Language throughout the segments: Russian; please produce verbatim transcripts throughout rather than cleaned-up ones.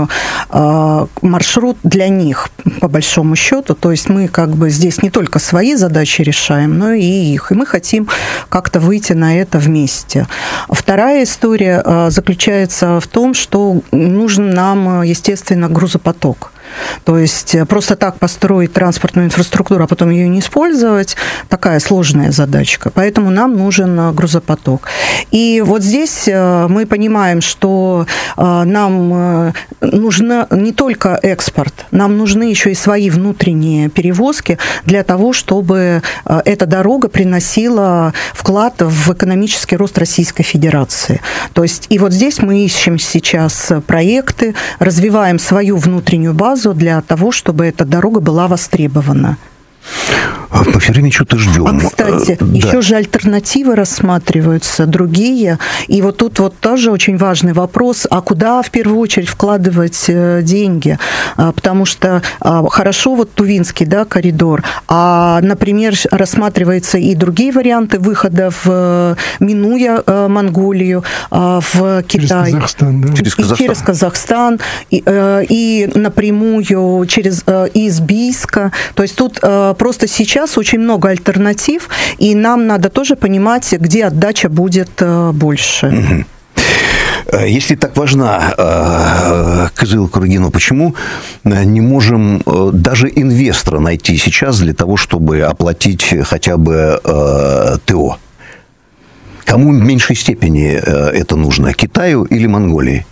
маршрут для них, по большому счету. То есть мы как бы здесь не только свои задачи решаем, но и их. И мы хотим как-то выйти на это вместе. Вторая история заключается в том, что нужен нам, естественно, грузопоток. То есть просто так построить транспортную инфраструктуру, а потом ее не использовать, такая сложная задачка. Поэтому нам нужен грузопоток. И вот здесь мы понимаем, что нам нужен не только экспорт, нам нужны еще и свои внутренние перевозки для того, чтобы эта дорога приносила вклад в экономический рост Российской Федерации. То есть и вот здесь мы ищем сейчас проекты, развиваем свою внутреннюю базу для того, чтобы эта дорога была востребована. Мы все время что-то ждем. А, кстати, да. еще же альтернативы рассматриваются, другие. И вот тут вот тоже очень важный вопрос, а куда в первую очередь вкладывать деньги? Потому что хорошо вот Тувинский, да, коридор, а, например, рассматриваются и другие варианты выхода, в, минуя Монголию, в Китай. Через Казахстан, да? Через Казахстан. И через Казахстан, и, и напрямую через, из Бийска. То есть тут просто сейчас очень много альтернатив, и нам надо тоже понимать, где отдача будет больше. Если так важна Кызыл-Курыгино, почему не можем даже инвестора найти сейчас для того, чтобы оплатить хотя бы ТО? Кому в меньшей степени это нужно, Китаю или Монголии?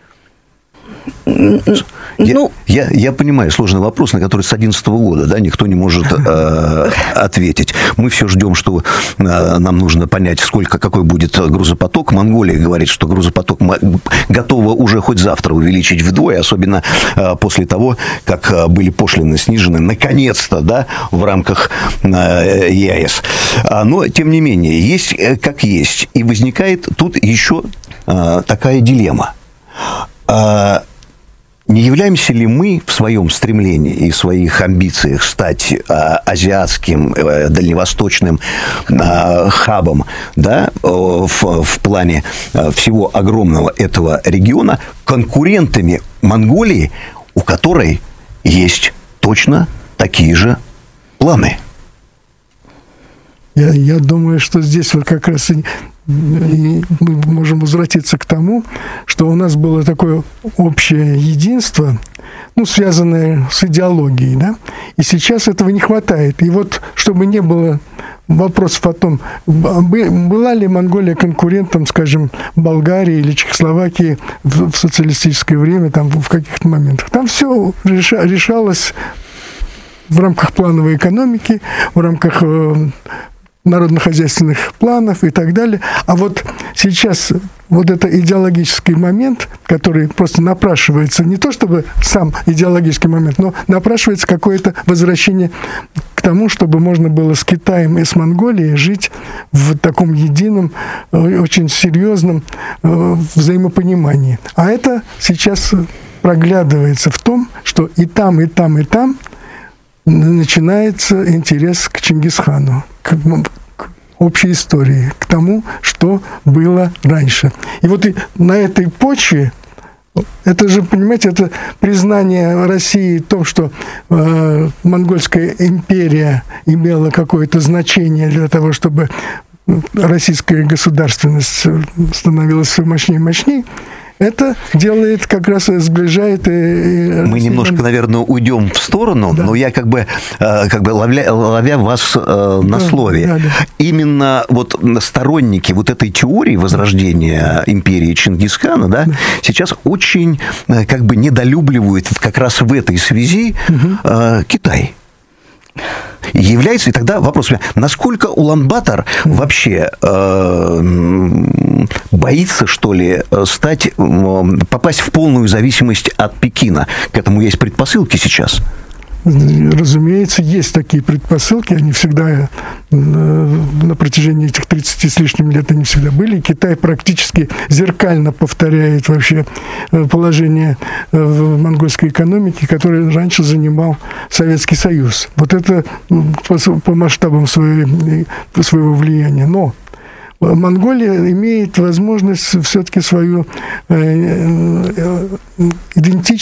Я, ну, я, я понимаю сложный вопрос, на который с две тысячи одиннадцатого года, да, никто не может э, ответить. Мы все ждем, что э, нам нужно понять, сколько, какой будет грузопоток. Монголия говорит, что грузопоток готова уже хоть завтра увеличить вдвое, особенно э, после того, как были пошлины снижены, наконец-то, да, в рамках э, ЕАЭС. Но, тем не менее, есть как есть. И возникает тут еще э, такая дилемма. Не являемся ли мы в своем стремлении и в своих амбициях стать а, азиатским, а, дальневосточным а, хабом, да, в, в плане всего огромного этого региона, конкурентами Монголии, у которой есть точно такие же планы? Я, я думаю, что здесь вот как раз и, и мы можем возвратиться к тому, что у нас было такое общее единство, ну, связанное с идеологией, да, и сейчас этого не хватает. И вот, чтобы не было вопросов о том, была ли Монголия конкурентом, скажем, Болгарии или Чехословакии в, в социалистическое время, там, в каких-то моментах. Там все реша, решалось в рамках плановой экономики, в рамках народно-хозяйственных планов и так далее. А вот сейчас вот это идеологический момент, который просто напрашивается, не то чтобы сам идеологический момент, но напрашивается какое-то возвращение к тому, чтобы можно было с Китаем и с Монголией жить в таком едином, очень серьезном взаимопонимании. А это сейчас проглядывается в том, что и там, и там, и там начинается интерес к Чингисхану, к, к общей истории, к тому, что было раньше. И вот и на этой почве, это же, понимаете, это признание России в том, что э, Монгольская империя имела какое-то значение для того, чтобы российская государственность становилась все мощнее и мощнее. Это делает, как раз сближает. И, и мы немножко, наверное, уйдем в сторону, да. но я как бы, как бы ловля, ловя вас на да, слове. Да, да. Именно вот сторонники вот этой теории возрождения империи Чингисхана, да, да. сейчас очень как бы недолюбливают как раз в этой связи угу. Китай. Является, и тогда вопрос, насколько Улан-Батор вообще э, боится, что ли, стать, э, попасть в полную зависимость от Пекина? К этому есть предпосылки сейчас? Разумеется, есть такие предпосылки, они всегда на протяжении этих тридцати с лишним лет они всегда были. Китай практически зеркально повторяет вообще положение в монгольской экономике, которое раньше занимал Советский Союз. Вот это по масштабам своей, своего влияния. Но Монголия имеет возможность все-таки свою идентичность